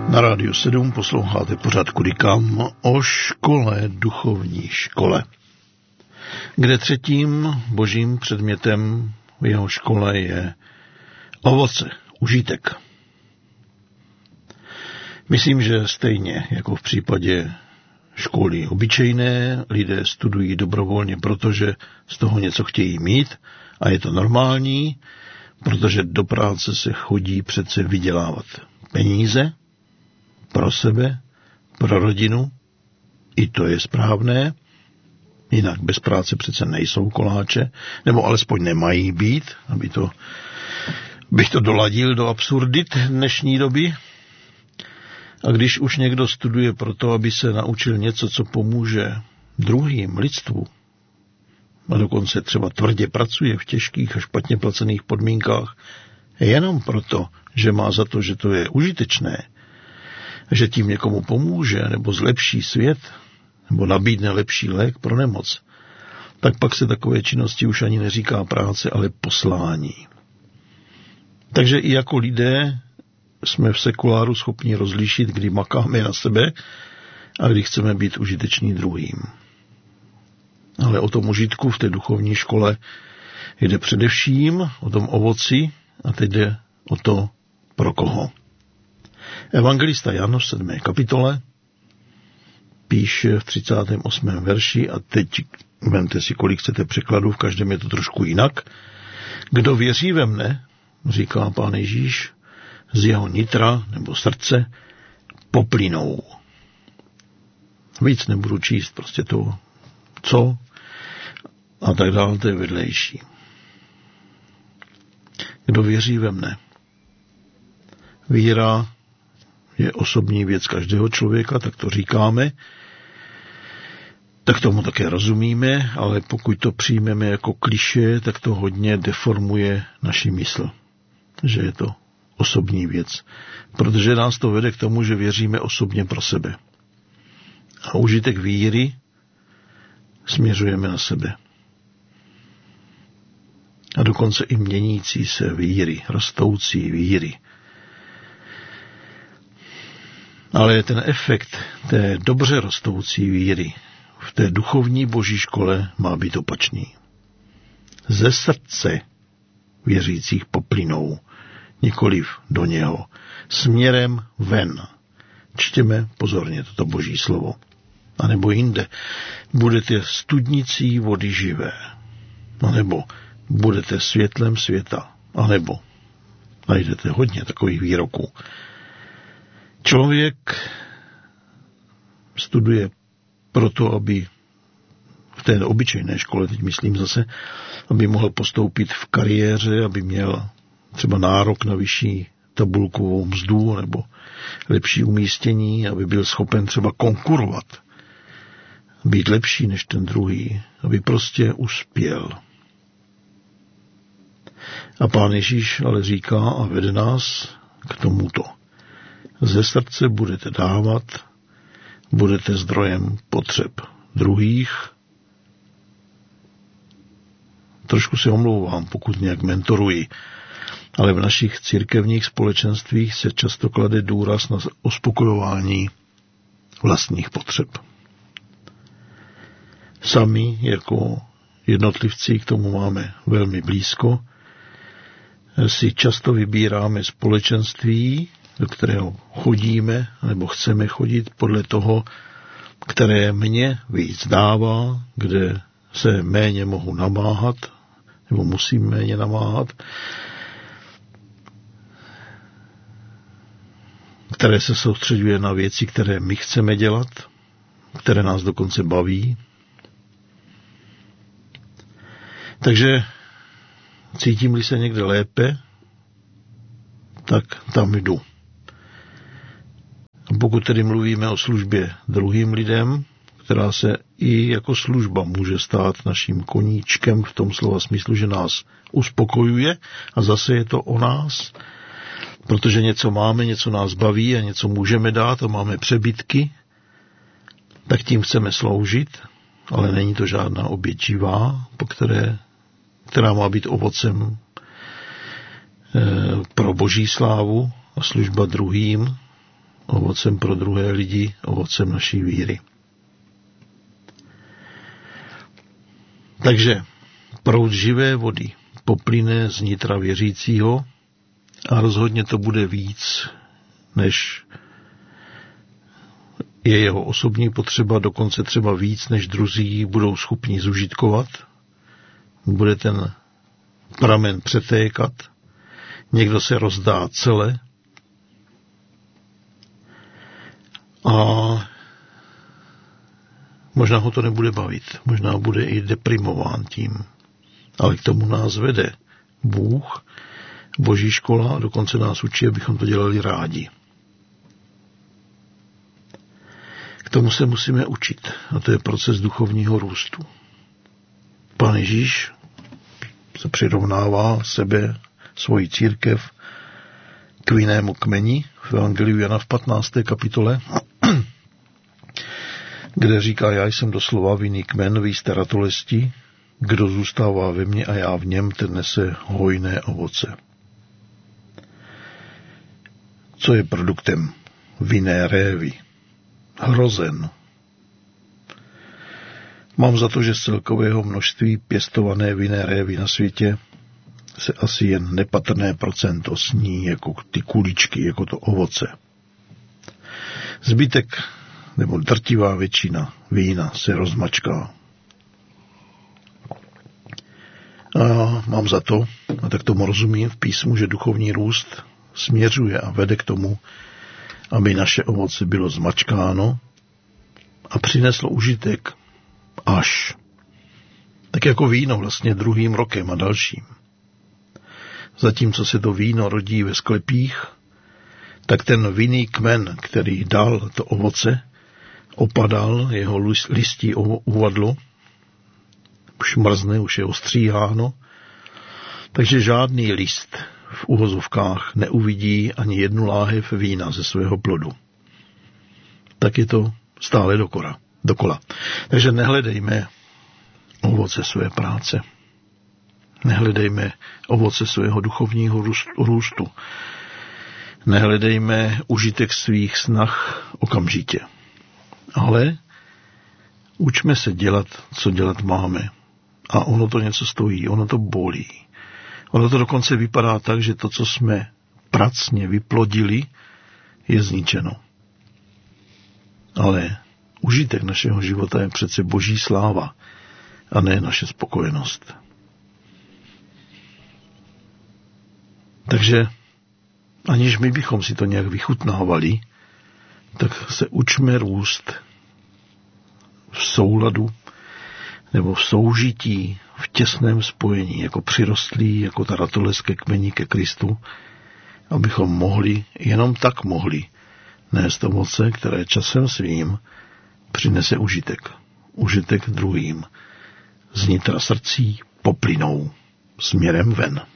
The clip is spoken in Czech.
Na Rádiu 7 posloucháte pořad Kudy kam o škole, duchovní škole, kde třetím božím předmětem v jeho škole je ovoce, užitek. Myslím, že stejně jako v případě školy obyčejné, lidé studují dobrovolně, protože z toho něco chtějí mít a je to normální, protože do práce se chodí přece vydělávat peníze pro sebe, pro rodinu, i to je správné, jinak bez práce přece nejsou koláče, nebo alespoň nemají být, bych to doladil do absurdit dnešní doby. A když už někdo studuje proto, aby se naučil něco, co pomůže druhým, lidstvu, a dokonce třeba tvrdě pracuje v těžkých a špatně placených podmínkách, jenom proto, že má za to, že to je užitečné, že tím někomu pomůže, nebo zlepší svět, nebo nabídne lepší lék pro nemoc, tak pak se takové činnosti už ani neříká práce, ale poslání. Takže i jako lidé jsme v sekuláru schopni rozlišit, kdy makáme na sebe a kdy chceme být užiteční druhým. Ale o tom užitku v té duchovní škole jde především o tom ovoci a teď jde o to pro koho. Evangelista Jan v 7. kapitole píše v 38. verši a teď vemte si, kolik chcete překladů, v každém je to trošku jinak. Kdo věří ve mne, říká Pán Ježíš, z jeho nitra nebo srdce poplynou. Víc nebudu číst, prostě to, co a tak dále, to je vedlejší. Kdo věří ve mne. Víra je osobní věc každého člověka, tak to říkáme, tak tomu také rozumíme, ale pokud to přijmeme jako klišé, tak to hodně deformuje naši mysl, že je to osobní věc, protože nás to vede k tomu, že věříme osobně pro sebe. A užitek víry směřujeme na sebe. A dokonce i měnící se víry, rostoucí víry. Ale ten efekt té dobře rostoucí víry v té duchovní boží škole má být opačný. Ze srdce věřících poplynou, nikoliv do něho, směrem ven. Čtěme pozorně toto boží slovo. A nebo jinde. Budete studnicí vody živé. A nebo budete světlem světa. A nebo najdete hodně takových výroků. Člověk studuje proto, aby v té obyčejné škole, teď myslím zase, aby mohl postoupit v kariéře, aby měl třeba nárok na vyšší tabulkovou mzdu nebo lepší umístění, aby byl schopen třeba konkurovat, být lepší než ten druhý, aby prostě uspěl. A Pán Ježíš ale říká a vede nás k tomuto. Ze srdce budete dávat, budete zdrojem potřeb druhých. Trošku se omlouvám, pokud nějak mentoruji, ale v našich církevních společenstvích se často klade důraz na uspokojování vlastních potřeb. Sami jako jednotlivci k tomu máme velmi blízko, si často vybíráme společenství, do kterého chodíme, nebo chceme chodit podle toho, které mě víc dává, kde se méně mohu namáhat, nebo musím méně namáhat, které se soustředuje na věci, které my chceme dělat, které nás dokonce baví. Takže cítím-li se někde lépe, tak tam jdu. A pokud tedy mluvíme o službě druhým lidem, která se i jako služba může stát naším koníčkem v tom slova smyslu, že nás uspokojuje a zase je to o nás, protože něco máme, něco nás baví a něco můžeme dát a máme přebytky, tak tím chceme sloužit, ale není to žádná oběť živá, která má být ovocem pro boží slávu a služba druhým, ovocem pro druhé lidi, ovocem naší víry. Takže proud živé vody poplyne z nitra věřícího a rozhodně to bude víc, než je jeho osobní potřeba, dokonce třeba víc, než druzí budou schopni zužitkovat. Bude ten pramen přetékat, někdo se rozdá celé a možná ho to nebude bavit, možná bude i deprimován tím, ale k tomu nás vede Bůh, Boží škola a dokonce nás učí, abychom to dělali rádi. K tomu se musíme učit a to je proces duchovního růstu. Pán Ježíš se přirovnává sebe, svoji církev k vinnému kmeni v Evangeliu Jana v 15. kapitole, kde říká, já jsem doslova vinný kmen, vy jste ratolesti, kdo zůstává ve mně a já v něm, ten nese hojné ovoce. Co je produktem vinné révy? Hrozen. Mám za to, že z celkového množství pěstované vinné révy na světě se asi jen nepatrné procento sní jako ty kuličky, jako to ovoce. Zbytek nebo drtivá většina vína se rozmačká. A mám za to, a tak tomu rozumím v písmu, že duchovní růst směřuje a vede k tomu, aby naše ovoce bylo zmačkáno a přineslo užitek až. Tak jako víno vlastně druhým rokem a dalším. Zatímco se to víno rodí ve sklepích, tak ten vinný kmen, který dal to ovoce, opadal, jeho listí uvadlo, už mrzne, už je ostříháno, takže žádný list v uvozovkách neuvidí ani jednu láhev vína ze svého plodu. Tak je to stále dokola. Takže nehledejme ovoce své práce. Nehledejme ovoce svého duchovního růstu. Nehledejme užitek svých snah okamžitě. Ale učme se dělat, co dělat máme. A ono to něco stojí, ono to bolí. Ono to dokonce vypadá tak, že to, co jsme pracně vyplodili, je zničeno. Ale užitek našeho života je přece Boží sláva a ne naše spokojenost. Takže aniž my bychom si to nějak vychutnávali, tak se učme růst v souladu nebo v soužití, v těsném spojení, jako přirostlí, jako ta ratolest ke kmeni, ke Kristu, abychom mohli, jenom tak mohli, nést ovoce, které časem svým přinese užitek. Užitek druhým. Z nitra srdcí poplynou směrem ven.